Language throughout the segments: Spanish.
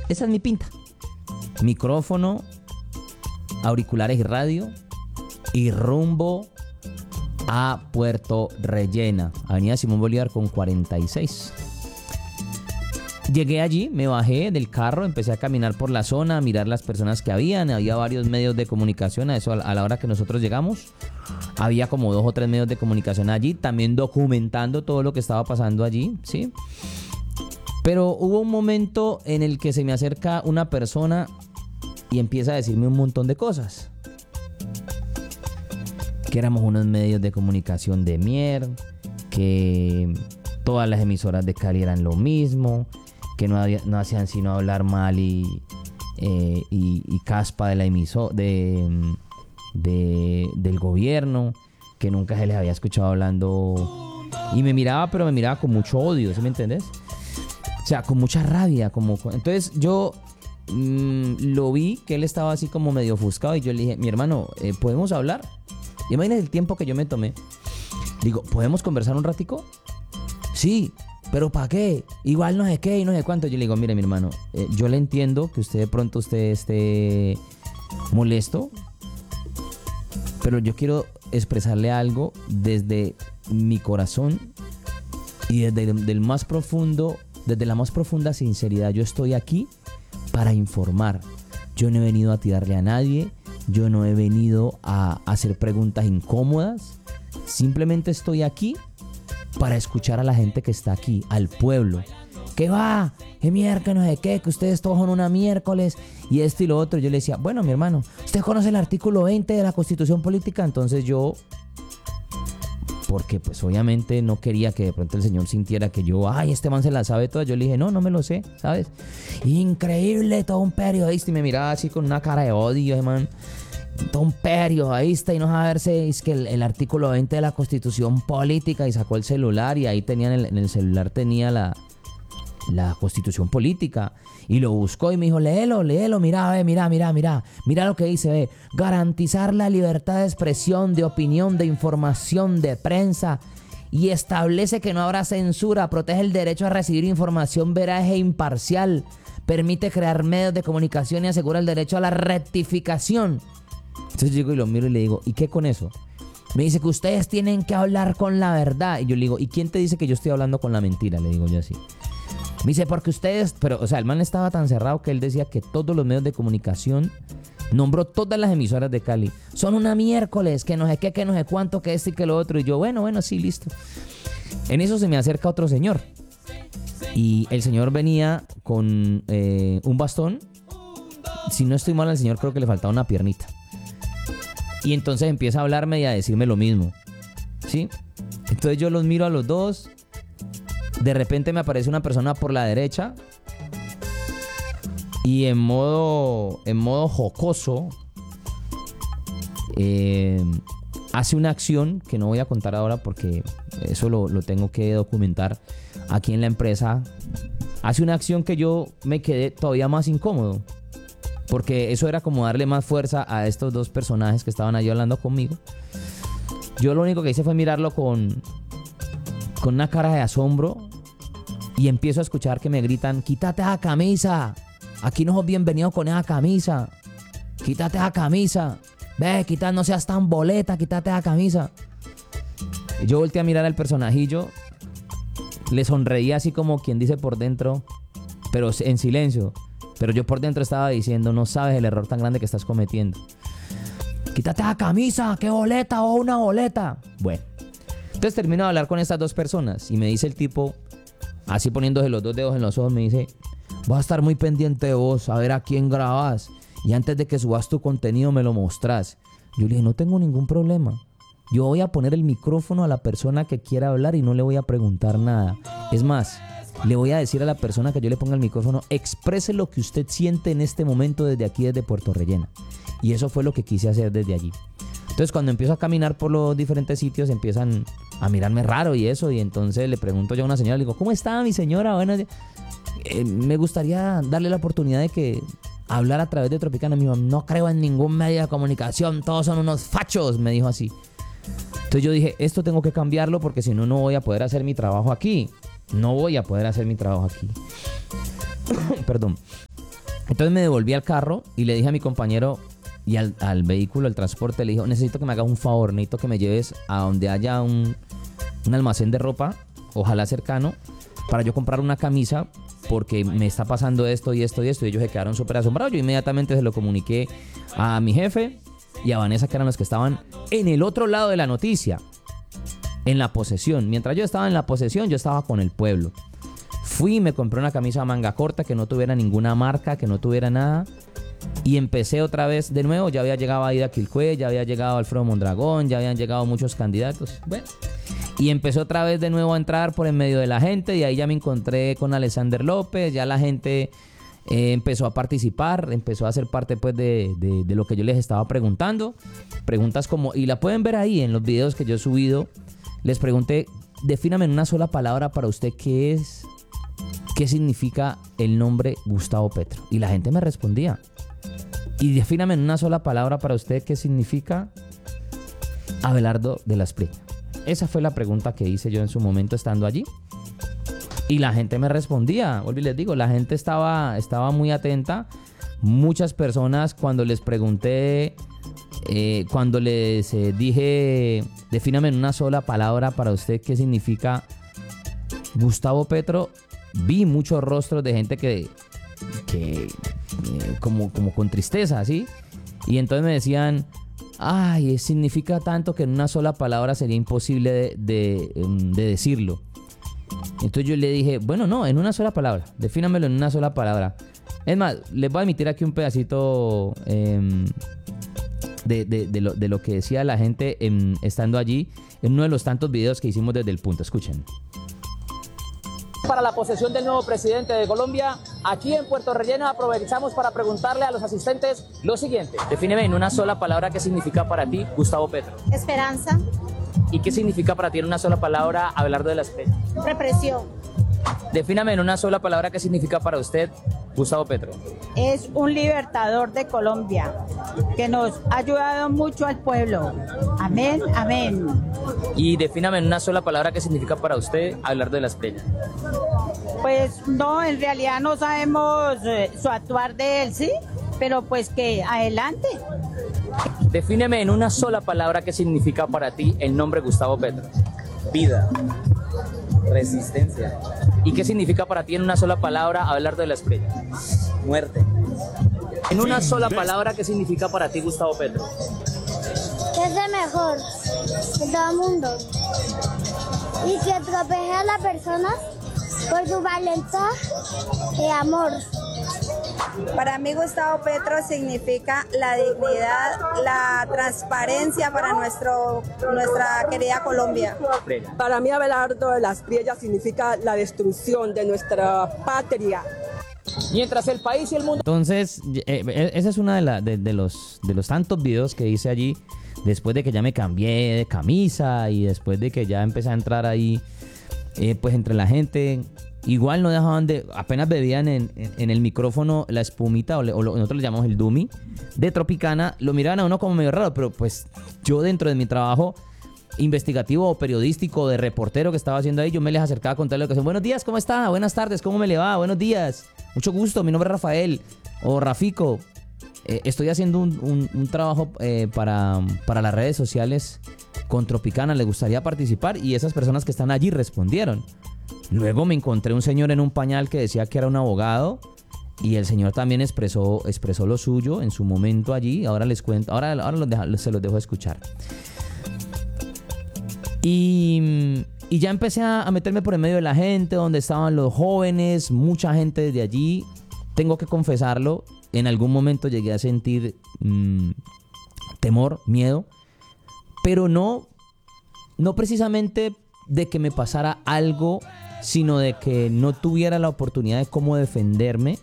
Esa es mi pinta. Micrófono, auriculares y radio, y rumbo a Puerto Rellena, Avenida Simón Bolívar con 46. Llegué allí, me bajé del carro, empecé a caminar por la zona, a mirar las personas que había varios medios de comunicación, a la hora que nosotros llegamos. Había como 2 o 3 medios de comunicación allí, también documentando todo lo que estaba pasando allí, ¿sí? Pero hubo un momento en el que se me acerca una persona y empieza a decirme un montón de cosas. Que éramos unos medios de comunicación de mierda, que todas las emisoras de Cali eran lo mismo, que no hacían sino hablar mal y caspa de la del gobierno, que nunca se les había escuchado hablando. Y me miraba, pero me miraba con mucho odio, ¿sí me entiendes? O sea, con mucha rabia. Entonces yo lo vi que él estaba así como medio ofuscado y yo le dije, mi hermano, ¿podemos hablar? Y imagínate el tiempo que yo me tomé. Digo, ¿podemos conversar un ratico? Sí, pero ¿para qué? Igual no sé qué y no sé cuánto. Yo le digo, mire, mi hermano, yo le entiendo que usted de pronto esté molesto, pero yo quiero expresarle algo desde mi corazón y desde la más profunda sinceridad. Yo estoy aquí para informar. Yo no he venido a tirarle a nadie. Yo no he venido a hacer preguntas incómodas. Simplemente estoy aquí para escuchar a la gente que está aquí, al pueblo. ¿Qué va? ¿Qué miércoles? No sé qué, que ustedes todos son una miércoles y esto y lo otro. Yo le decía, bueno, mi hermano, ¿usted conoce el artículo 20 de la Constitución Política? Entonces yo, porque pues obviamente no quería que de pronto el señor sintiera que yo, ay, este man se la sabe toda. Yo le dije, no me lo sé, ¿sabes? Increíble, todo un periodista. Y me miraba así con una cara de odio, man. Todo un periodista y no saberse, es que el artículo 20 de la Constitución Política, y sacó el celular y ahí tenía en el celular tenía la Constitución Política y lo buscó y me dijo, léelo, mira lo que dice, ve, garantizar la libertad de expresión, de opinión, de información, de prensa, y establece que no habrá censura, protege el derecho a recibir información veraz e imparcial, permite crear medios de comunicación y asegura el derecho a la rectificación. Entonces llego y lo miro y le digo, ¿y qué con eso? Me dice que ustedes tienen que hablar con la verdad. Y yo le digo, ¿y quién te dice que yo estoy hablando con la mentira? Le digo yo así. Me dice, porque ustedes... Pero, o sea, el man estaba tan cerrado que él decía que todos los medios de comunicación, nombró todas las emisoras de Cali, son una miércoles, que no sé qué, que no sé cuánto, que esto y que lo otro. Y yo, bueno, sí, listo. En eso se me acerca otro señor. Y el señor venía con un bastón. Si no estoy mal, al señor creo que le faltaba una piernita. Y entonces empieza a hablarme y a decirme lo mismo, ¿sí? Entonces yo los miro a los dos. De repente me aparece una persona por la derecha y en modo jocoso hace una acción que no voy a contar ahora porque eso lo tengo que documentar aquí en la empresa. Hace una acción que yo me quedé todavía más incómodo, porque eso era como darle más fuerza a estos dos personajes que estaban allí hablando conmigo. Yo lo único que hice fue mirarlo con una cara de asombro y empiezo a escuchar que me gritan, quítate esa camisa, aquí no sos bienvenido con esa camisa, quítate esa camisa, ve, no seas tan boleta, quítate esa camisa. Y yo volteé a mirar al personajillo, le sonreí así como quien dice por dentro, pero en silencio. Pero yo por dentro estaba diciendo, no sabes el error tan grande que estás cometiendo. Quítate la camisa, ¿qué boleta o una boleta? Bueno, entonces termino de hablar con estas dos personas y me dice el tipo, así poniéndose los dos dedos en los ojos, me dice, vas a estar muy pendiente de vos, a ver a quién grabas y antes de que subas tu contenido me lo mostrás. Yo le dije, no tengo ningún problema. Yo voy a poner el micrófono a la persona que quiera hablar y no le voy a preguntar nada. Es más, le voy a decir a la persona que yo le ponga el micrófono, exprese lo que usted siente en este momento desde aquí, desde Puerto Rellena. Y eso fue lo que quise hacer desde allí. Entonces cuando empiezo a caminar por los diferentes sitios empiezan a mirarme raro y eso. Y entonces le pregunto yo a una señora, le digo, ¿cómo está mi señora? Bueno, me gustaría darle la oportunidad de que hablar a través de Tropicana. Me dijo, no creo en ningún medio de comunicación, todos son unos fachos, me dijo así. Entonces yo dije, esto tengo que cambiarlo porque si no, no voy a poder hacer mi trabajo aquí. No voy a poder hacer mi trabajo aquí. Perdón. Entonces me devolví al carro y le dije a mi compañero y al vehículo, al transporte, le dije, necesito que me hagas un favor, necesito que me lleves a donde haya un almacén de ropa, ojalá cercano, para yo comprar una camisa, porque me está pasando esto y esto y esto. Y ellos se quedaron súper asombrados. Yo inmediatamente se lo comuniqué a mi jefe y a Vanessa, que eran los que estaban en el otro lado de la noticia, en la posesión. Mientras yo estaba en la posesión, yo estaba con el pueblo. Fui y me compré una camisa manga corta que no tuviera ninguna marca, que no tuviera nada. Y empecé otra vez de nuevo. Ya había llegado a Ida Quilcue, ya había llegado Alfredo Mondragón, ya habían llegado muchos candidatos. Bueno, y empecé otra vez de nuevo a entrar por en medio de la gente. Y ahí ya me encontré con Alexander López. Ya la gente empezó a participar, empezó a ser parte pues de lo que yo les estaba preguntando. Preguntas como, y la pueden ver ahí en los videos que yo he subido. Les pregunté, defíname en una sola palabra para usted qué significa el nombre Gustavo Petro. Y la gente me respondía. Y defíname en una sola palabra para usted qué significa Abelardo de la Espriella. Esa fue la pregunta que hice yo en su momento estando allí. Y la gente me respondía. Vuelvo y les digo, la gente estaba muy atenta. Muchas personas, cuando les pregunté, cuando les dije, defíname en una sola palabra para usted qué significa Gustavo Petro, vi muchos rostros de gente que como con tristeza, ¿sí? Y entonces me decían, ay, significa tanto que en una sola palabra sería imposible de decirlo. Entonces yo le dije, bueno, no, en una sola palabra, defínamelo en una sola palabra. Es más, les voy a emitir aquí un pedacito de lo que decía la gente estando allí en uno de los tantos videos que hicimos desde El Punto. Escuchen. Para la posesión del nuevo presidente de Colombia, aquí en Puerto Rellena aprovechamos para preguntarle a los asistentes lo siguiente. Defíneme en una sola palabra qué significa para ti Gustavo Petro. Esperanza. ¿Y qué significa para ti en una sola palabra Abelardo de la Espriella? Represión. Defíname en una sola palabra qué significa para usted Gustavo Petro. Es un libertador de Colombia que nos ha ayudado mucho al pueblo. Amén, amén. Y defíname en una sola palabra qué significa para usted Abelardo de la Espriella. Pues no, en realidad no sabemos su actuar de él, ¿sí? Pero pues que adelante. Defíneme en una sola palabra qué significa para ti el nombre Gustavo Petro. Vida. Resistencia. ¿Y qué significa para ti en una sola palabra Abelardo de la Espriella? Muerte. En una sola palabra, ¿qué significa para ti Gustavo Petro? Que es el mejor de todo el mundo y que protege a las personas por su valentía y amor. Para mí Gustavo Petro significa la dignidad, la transparencia para nuestra querida Colombia. Para mí Abelardo de la Espriella significa la destrucción de nuestra patria. Mientras el país y el mundo... Entonces, esa es una de los tantos videos que hice allí, después de que ya me cambié de camisa y después de que ya empecé a entrar ahí, pues entre la gente. Igual no dejaban apenas bebían en el micrófono la espumita, nosotros le llamamos el Dumi, de Tropicana, lo miraban a uno como medio raro, pero pues yo dentro de mi trabajo investigativo o periodístico de reportero que estaba haciendo ahí, yo me les acercaba a contarle lo que hacían. Buenos días, ¿cómo está? Buenas tardes, ¿cómo me le va? Buenos días, mucho gusto, mi nombre es Rafael o Rafico. Estoy haciendo un trabajo para las redes sociales con Tropicana, ¿le gustaría participar? Y esas personas que están allí respondieron. Luego me encontré un señor en un pañal que decía que era un abogado y el señor también expresó lo suyo en su momento allí. Ahora les cuento, ahora se los dejo escuchar. Y ya empecé a meterme por en medio de la gente, donde estaban los jóvenes, mucha gente desde allí. Tengo que confesarlo, en algún momento llegué a sentir temor, miedo, pero no precisamente de que me pasara algo, sino de que no tuviera la oportunidad de cómo defenderme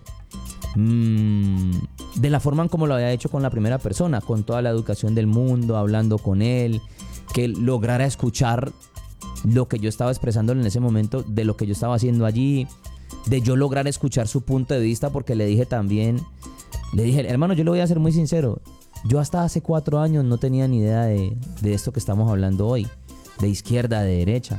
de la forma en como lo había hecho con la primera persona, con toda la educación del mundo, hablando con él, que lograra escuchar lo que yo estaba expresando en ese momento, de lo que yo estaba haciendo allí, de yo lograr escuchar su punto de vista, porque le dije, hermano, yo le voy a ser muy sincero, yo hasta hace 4 años no tenía ni idea de esto que estamos hablando hoy, de izquierda, de derecha,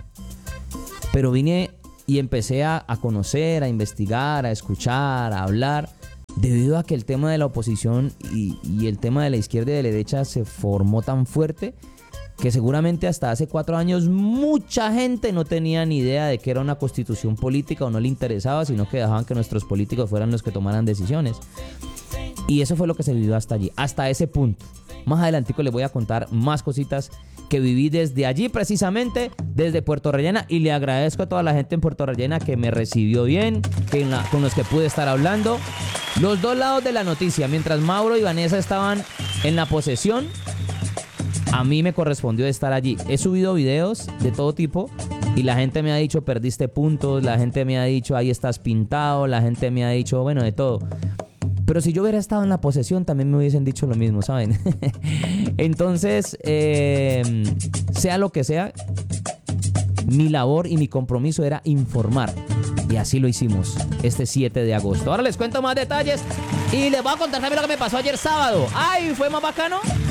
pero vine y empecé a conocer, a investigar, a escuchar, a hablar, debido a que el tema de la oposición y el tema de la izquierda y de la derecha se formó tan fuerte que seguramente hasta hace 4 años mucha gente no tenía ni idea de que era una constitución política o no le interesaba, sino que dejaban que nuestros políticos fueran los que tomaran decisiones. Y eso fue lo que se vivió hasta allí, hasta ese punto. Más adelantico les voy a contar más cositas que viví desde allí, precisamente desde Puertorrellena, y le agradezco a toda la gente en Puertorrellena que me recibió bien, con los que pude estar hablando. Los dos lados de la noticia, mientras Mauro y Vanessa estaban en la posesión, a mí me correspondió estar allí. He subido videos de todo tipo y la gente me ha dicho perdiste puntos, la gente me ha dicho ahí estás pintado, la gente me ha dicho bueno, de todo. Pero si yo hubiera estado en la posesión también me hubiesen dicho lo mismo, ¿saben? Entonces, sea lo que sea, mi labor y mi compromiso era informar. Y así lo hicimos este 7 de agosto. Ahora les cuento más detalles y les voy a contar también lo que me pasó ayer sábado. ¡Ay, fue más bacano!